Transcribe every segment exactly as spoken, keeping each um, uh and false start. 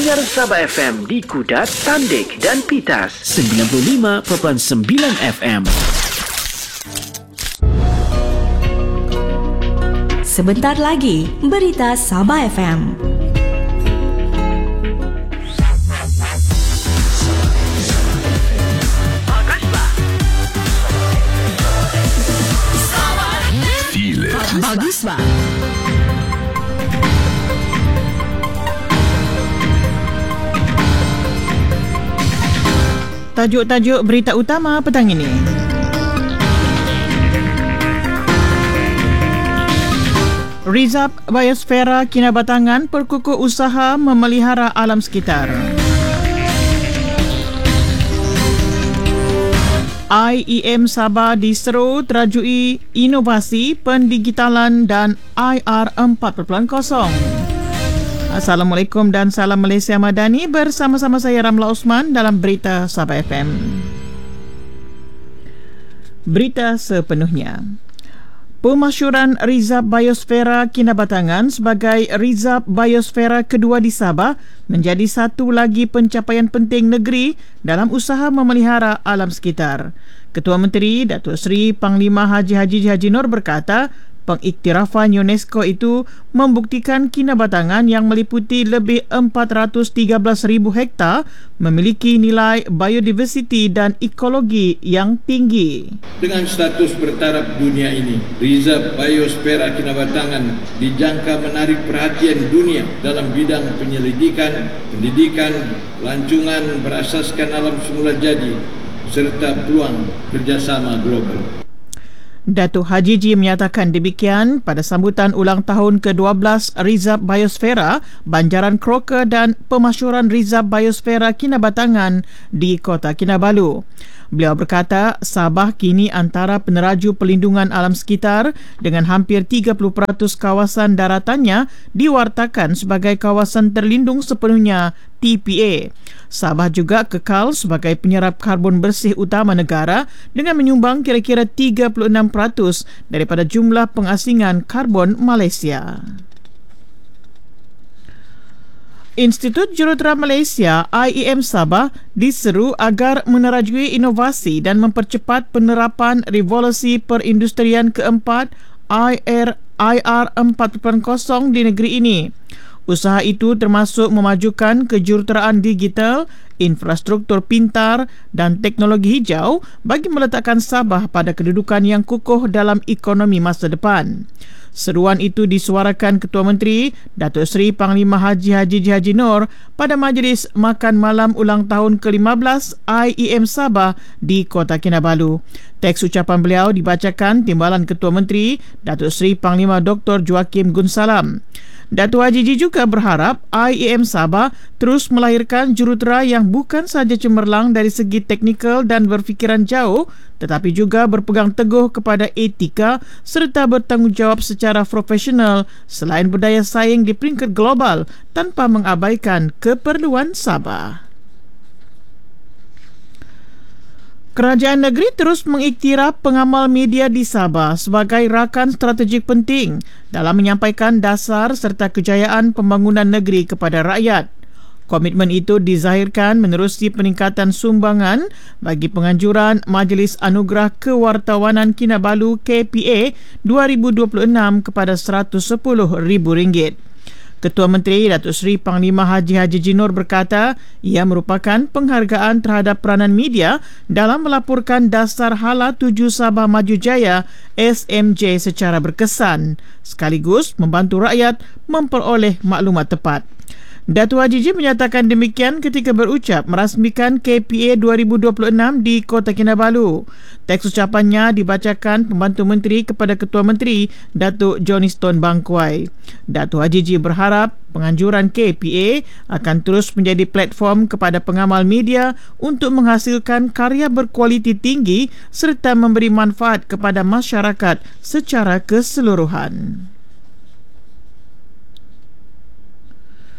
Dengar Sabah F M di Kudat, Tandik dan Pitas sembilan puluh lima perpuluhan sembilan F M. Sebentar lagi, berita Sabah F M. Baguslah. Tajuk-tajuk berita utama petang ini. Rizab Biosfera Kinabatangan perkukuh usaha memelihara alam sekitar. I E M Sabah diseru terajui inovasi pendigitalan dan I R empat titik kosong. Assalamualaikum dan salam Malaysia Madani, bersama-sama saya Ramla Osman dalam Berita Sabah F M. Berita sepenuhnya. Pemasyuran Rizab Biosfera Kinabatangan sebagai Rizab Biosfera kedua di Sabah menjadi satu lagi pencapaian penting negeri dalam usaha memelihara alam sekitar. Ketua Menteri Datuk Seri Panglima Haji Haji Haji Nur berkata, pengiktirafan UNESCO itu membuktikan Kinabatangan yang meliputi lebih empat ratus tiga belas ribu hektar memiliki nilai biodiversiti dan ekologi yang tinggi. Dengan status bertaraf dunia ini, Rizab Biosfera Kinabatangan dijangka menarik perhatian dunia dalam bidang penyelidikan, pendidikan, pelancongan berasaskan alam semula jadi serta peluang kerjasama global. Datuk Haji Ji menyatakan demikian pada sambutan ulang tahun ke dua belas Rizab Biosfera, Banjaran Croker dan pemasyuran Rizab Biosfera Kinabatangan di Kota Kinabalu. Beliau berkata, Sabah kini antara peneraju pelindungan alam sekitar dengan hampir tiga puluh peratus kawasan daratannya diwartakan sebagai kawasan terlindung sepenuhnya T P A. Sabah juga kekal sebagai penyerap karbon bersih utama negara dengan menyumbang kira-kira tiga puluh enam peratus daripada jumlah pengasingan karbon Malaysia. Institut Jurutera Malaysia I E M Sabah diseru agar menerajui inovasi dan mempercepat penerapan revolusi perindustrian keempat I R empat titik kosong di negeri ini. Usaha itu termasuk memajukan kejuruteraan digital, infrastruktur pintar dan teknologi hijau bagi meletakkan Sabah pada kedudukan yang kukuh dalam ekonomi masa depan. Seruan itu disuarakan Ketua Menteri Datuk Seri Panglima Haji Haji Haji Nur pada majlis makan malam ulang tahun ke lima belas I E M Sabah di Kota Kinabalu. Teks ucapan beliau dibacakan Timbalan Ketua Menteri Datuk Seri Panglima Doktor Joakim Gunsalam. Datuk Haji Ji juga berharap I E M Sabah terus melahirkan jurutera yang bukan sahaja cemerlang dari segi teknikal dan berfikiran jauh, tetapi juga berpegang teguh kepada etika serta bertanggungjawab secara profesional selain berdaya saing di peringkat global tanpa mengabaikan keperluan Sabah. Kerajaan negeri terus mengiktiraf pengamal media di Sabah sebagai rakan strategik penting dalam menyampaikan dasar serta kejayaan pembangunan negeri kepada rakyat. Komitmen itu dizahirkan menerusi peningkatan sumbangan bagi penganjuran Majlis Anugerah Kewartawanan Kinabalu K P A dua ribu dua puluh enam kepada seratus sepuluh ribu ringgit. Ketua Menteri Datuk Seri Panglima Haji Haji Jinur berkata ia merupakan penghargaan terhadap peranan media dalam melaporkan dasar Hala tujuh Sabah Maju Jaya S M J secara berkesan sekaligus membantu rakyat memperoleh maklumat tepat. Datuk Haji Ji menyatakan demikian ketika berucap merasmikan K P A dua ribu dua puluh enam di Kota Kinabalu. Teks ucapannya dibacakan Pembantu Menteri kepada Ketua Menteri Datuk Johnston Bangkuai. Datuk Haji Ji berharap penganjuran K P A akan terus menjadi platform kepada pengamal media untuk menghasilkan karya berkualiti tinggi serta memberi manfaat kepada masyarakat secara keseluruhan.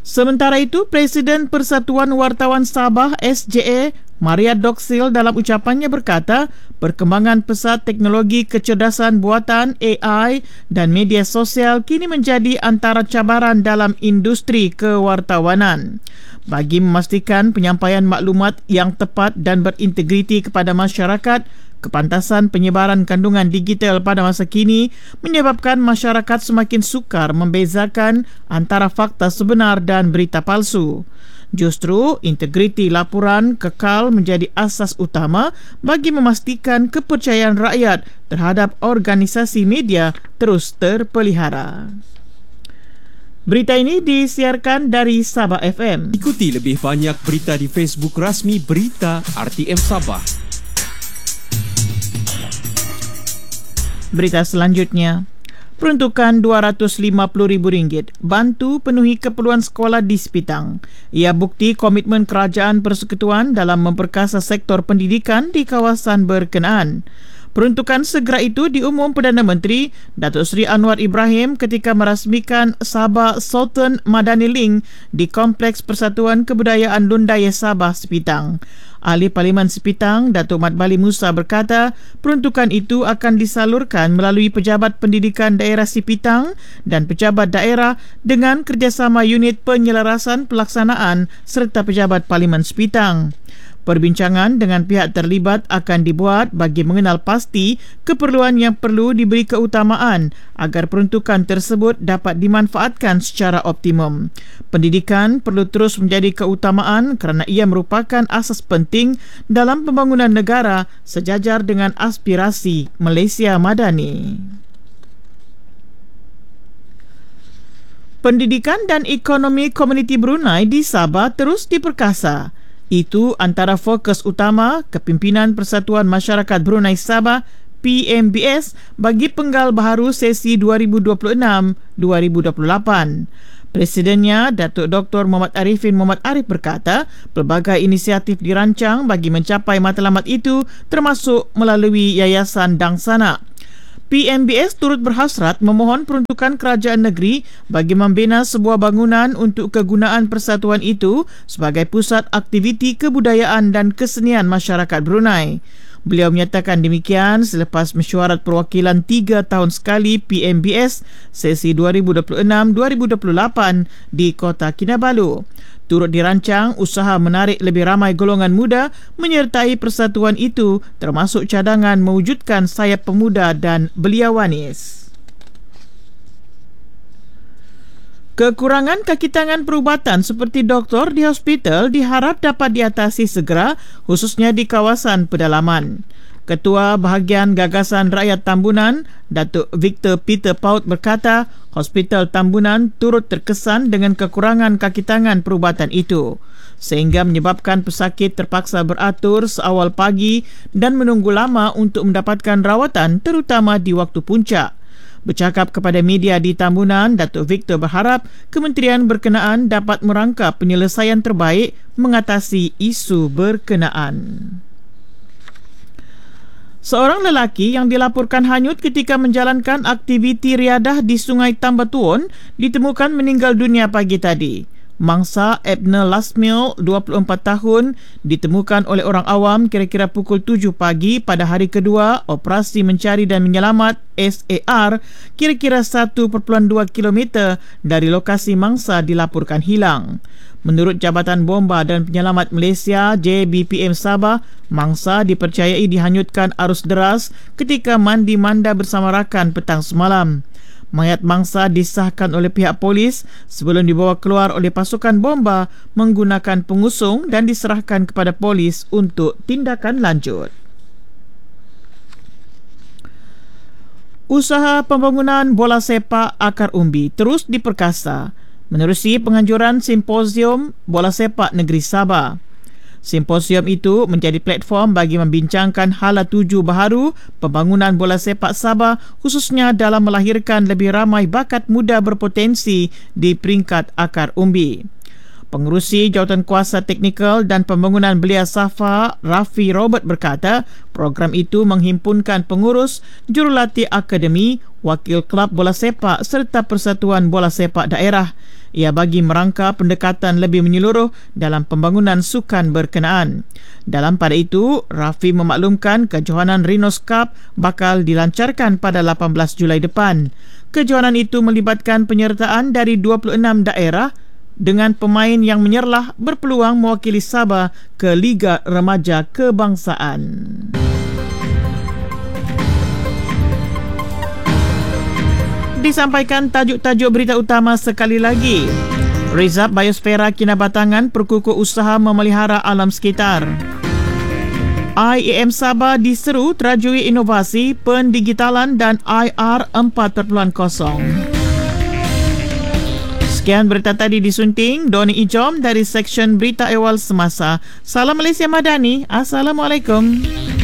Sementara itu, Presiden Persatuan Wartawan Sabah S J A Maria Doksil dalam ucapannya berkata, perkembangan pesat teknologi kecerdasan buatan A I dan media sosial kini menjadi antara cabaran dalam industri kewartawanan. Bagi memastikan penyampaian maklumat yang tepat dan berintegriti kepada masyarakat, kepantasan penyebaran kandungan digital pada masa kini menyebabkan masyarakat semakin sukar membezakan antara fakta sebenar dan berita palsu. Justru, integriti laporan kekal menjadi asas utama bagi memastikan kepercayaan rakyat terhadap organisasi media terus terpelihara. Berita ini disiarkan dari Sabah F M. Ikuti lebih banyak berita di Facebook rasmi Berita R T M Sabah. Berita selanjutnya, peruntukan dua ratus lima puluh ribu ringgit bantu penuhi keperluan sekolah di Sepitang. Ia bukti komitmen kerajaan persekutuan dalam memperkasa sektor pendidikan di kawasan berkenaan. Peruntukan segera itu diumum Perdana Menteri Datuk Seri Anwar Ibrahim ketika merasmikan Sabah Sultan Madani Link di Kompleks Persatuan Kebudayaan Lundaya Sabah Sepitang. Ahli Parlimen Sepitang, Datuk Mat Bali Musa berkata, peruntukan itu akan disalurkan melalui Pejabat Pendidikan Daerah Sepitang dan Pejabat Daerah dengan kerjasama Unit Penyelarasan Pelaksanaan serta Pejabat Parlimen Sepitang. Perbincangan dengan pihak terlibat akan dibuat bagi mengenal pasti keperluan yang perlu diberi keutamaan agar peruntukan tersebut dapat dimanfaatkan secara optimum. Pendidikan perlu terus menjadi keutamaan kerana ia merupakan asas penting dalam pembangunan negara sejajar dengan aspirasi Malaysia Madani. Pendidikan dan ekonomi komuniti Brunei di Sabah terus diperkasa. Itu antara fokus utama Kepimpinan Persatuan Masyarakat Brunei Sabah P M B S bagi penggal baharu sesi dua ribu dua puluh enam dua ribu dua puluh lapan. Presidennya, Datuk Doktor Muhammad Arifin Muhammad Arif berkata, pelbagai inisiatif dirancang bagi mencapai matlamat itu termasuk melalui Yayasan Dangsana. P M B S turut berhasrat memohon peruntukan kerajaan negeri bagi membina sebuah bangunan untuk kegunaan persatuan itu sebagai pusat aktiviti kebudayaan dan kesenian masyarakat Brunei. Beliau menyatakan demikian selepas mesyuarat perwakilan tiga tahun sekali P M B S sesi dua ribu dua puluh enam dua ribu dua puluh lapan di Kota Kinabalu. Turut dirancang usaha menarik lebih ramai golongan muda menyertai persatuan itu termasuk cadangan mewujudkan sayap pemuda dan belia wanis. Kekurangan kaki tangan perubatan seperti doktor di hospital diharap dapat diatasi segera khususnya di kawasan pedalaman. Ketua Bahagian Gagasan Rakyat Tambunan, Datuk Victor Peter Paut berkata, Hospital Tambunan turut terkesan dengan kekurangan kaki tangan perubatan itu, sehingga menyebabkan pesakit terpaksa beratur seawal pagi dan menunggu lama untuk mendapatkan rawatan terutama di waktu puncak. Bercakap kepada media di Tambunan, Datuk Victor berharap kementerian berkenaan dapat merangkap penyelesaian terbaik mengatasi isu berkenaan. Seorang lelaki yang dilaporkan hanyut ketika menjalankan aktiviti riadah di Sungai Tambatuon ditemukan meninggal dunia pagi tadi. Mangsa Ebner Lasmil, dua puluh empat tahun, ditemukan oleh orang awam kira-kira pukul tujuh pagi pada hari kedua operasi mencari dan menyelamat S A R kira-kira satu perpuluhan dua kilometer dari lokasi mangsa dilaporkan hilang. Menurut Jabatan Bomba dan Penyelamat Malaysia J B P M Sabah, mangsa dipercayai dihanyutkan arus deras ketika mandi manda bersama rakan petang semalam. Mayat mangsa disahkan oleh pihak polis sebelum dibawa keluar oleh pasukan bomba menggunakan pengusung dan diserahkan kepada polis untuk tindakan lanjut. Usaha pembangunan bola sepak akar umbi terus diperkasa menerusi penganjuran Simposium Bola Sepak Negeri Sabah. Simposium itu menjadi platform bagi membincangkan hala tuju baharu pembangunan bola sepak Sabah khususnya dalam melahirkan lebih ramai bakat muda berpotensi di peringkat akar umbi. Pengerusi Jawatan Kuasa Teknikal dan Pembangunan Belia Safa, Rafi Robert berkata, program itu menghimpunkan pengurus, jurulatih akademi, wakil kelab bola sepak serta Persatuan Bola Sepak Daerah. Ia bagi merangka pendekatan lebih menyeluruh dalam pembangunan sukan berkenaan. Dalam pada itu, Rafi memaklumkan kejohanan Rhinos Cup bakal dilancarkan pada lapan belas Julai depan. Kejohanan itu melibatkan penyertaan dari dua puluh enam daerah dengan pemain yang menyerlah berpeluang mewakili Sabah ke Liga Remaja Kebangsaan. Disampaikan tajuk-tajuk berita utama sekali lagi. Reserve Biosfera Kinabatangan perkukuh usaha memelihara alam sekitar. I A M Sabah diseru terajui inovasi pendigitalan dan I R empat titik kosong. Sekian berita tadi disunting Doni Ijom dari Seksyen Berita Awal Semasa. Salam Malaysia Madani. Assalamualaikum.